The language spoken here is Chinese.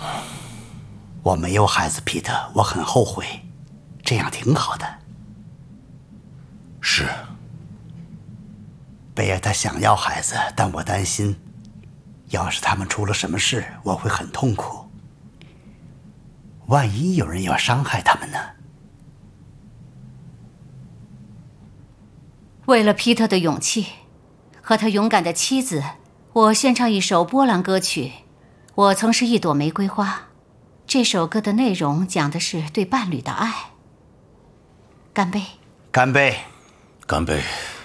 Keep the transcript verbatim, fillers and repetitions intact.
我没有孩子，皮特，我很后悔，这样挺好的。 是。 贝尔他想要孩子，但我担心，要是他们出了什么事，我会很痛苦。万一有人要伤害他们呢？ 为了皮特的勇气和他勇敢的妻子，我献唱一首波兰歌曲《我曾是一朵玫瑰花》。这首歌的内容讲的是对伴侣的爱。干杯！ 干杯！ 干杯！